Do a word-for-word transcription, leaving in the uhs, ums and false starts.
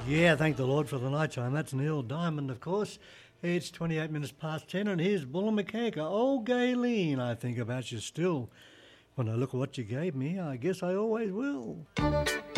Yeah, thank the Lord for the night time. That's Neil Diamond, of course. It's twenty-eight minutes past ten, and here's Bullamakanka. Oh, Gayleen, I think about you still. When I look at what you gave me, I guess I always will.